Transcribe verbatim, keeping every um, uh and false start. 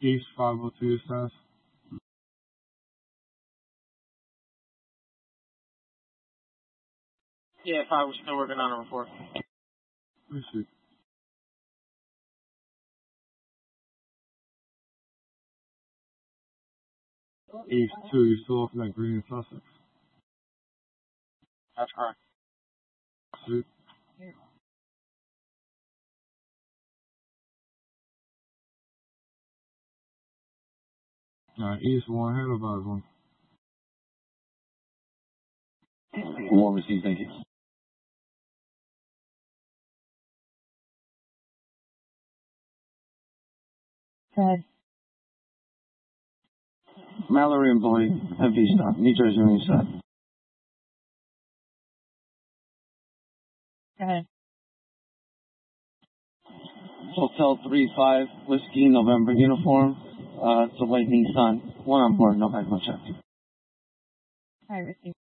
East five oh two status. Yeah, five, we're still working on a report. Let's see. East two, you still off that green Sussex? That's correct. See? Alright, East one, handle by one. One received, thank you. Go ahead. Mallory employee, F V stop, New Jersey Marine stop. Go ahead. Hotel three five, Whiskey, November uniform. Uh, it's a white Nissan. One on board, no background check. All right, receive.